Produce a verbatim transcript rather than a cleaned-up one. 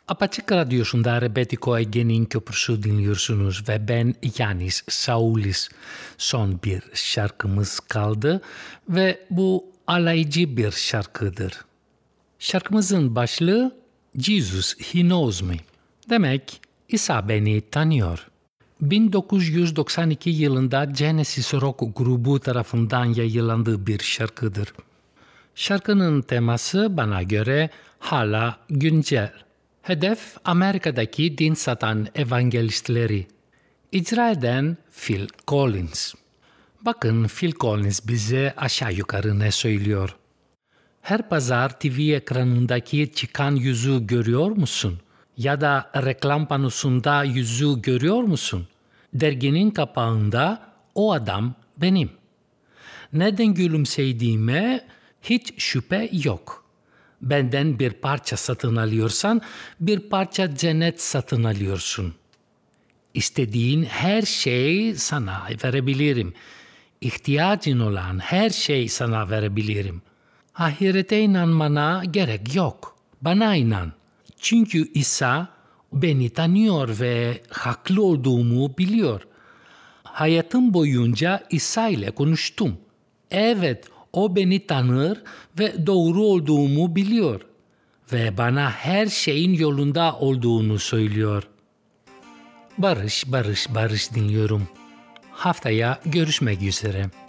Apaçık Radyosu'nda Rebetiko Ege'nin Köprüsü dinliyorsunuz ve ben Yanis Saulis. Son bir şarkımız kaldı ve bu alaycı bir şarkıdır. Şarkımızın başlığı Jesus He Knows Me. Demek İsa beni tanıyor. bin dokuz yüz doksan iki yılında Genesis Rock grubu tarafından yayınlandığı bir şarkıdır. Şarkının teması bana göre hala güncel. Hedef Amerika'daki din satan evangelistleri. İcra eden Phil Collins. Bakın Phil Collins bize aşağı yukarı ne söylüyor. Her pazar T V ekranındaki çıkan yüzü görüyor musun? Ya da reklam panosunda yüzü görüyor musun? Derginin kapağında o adam benim. Neden gülümsediğime hiç şüphe yok. Benden bir parça satın alıyorsan bir parça cennet satın alıyorsun. İstediğin her şeyi sana verebilirim. İhtiyacın olan her şeyi sana verebilirim. Ahirete inanmana gerek yok. Bana inan. Çünkü İsa beni tanıyor ve haklı olduğumu biliyor. Hayatım boyunca İsa ile konuştum. Evet, o beni tanır ve doğru olduğumu biliyor. Ve bana her şeyin yolunda olduğunu söylüyor. Barış, barış, barış dinliyorum. Haftaya görüşmek üzere.